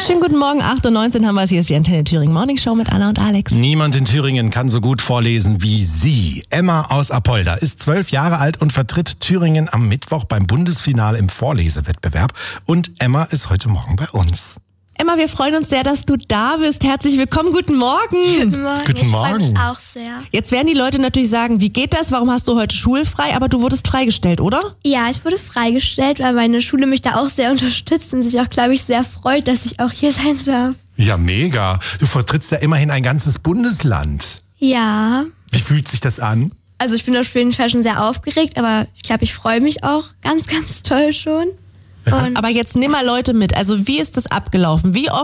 Schönen guten Morgen, 8:19 Uhr haben wir es. Hier ist die Antenne Thüringen Morning Show mit Anna und Alex. Niemand in Thüringen kann so gut vorlesen wie sie. Emma aus Apolda ist 12 Jahre alt und vertritt Thüringen am Mittwoch beim Bundesfinale im Vorlesewettbewerb. Und Emma ist heute Morgen bei uns. Emma, wir freuen uns sehr, dass du da bist. Herzlich willkommen, guten Morgen. Guten Morgen. Guten Ich freue Morgen. mich auch sehr. Jetzt werden die Leute natürlich sagen, wie geht das? Warum hast du heute schulfrei? Aber du wurdest freigestellt, oder? Ja, ich wurde freigestellt, weil meine Schule mich da auch sehr unterstützt und sich auch, glaube ich, sehr freut, dass ich auch hier sein darf. Ja, mega. Du vertrittst ja immerhin ein ganzes Bundesland. Ja, Wie fühlt sich das an? also ich bin auf jeden Fall schon sehr aufgeregt, aber ich glaube, ich freue mich auch ganz, ganz toll schon. Und Aber jetzt nimm mal Leute mit. Also wie ist das abgelaufen? Wie oft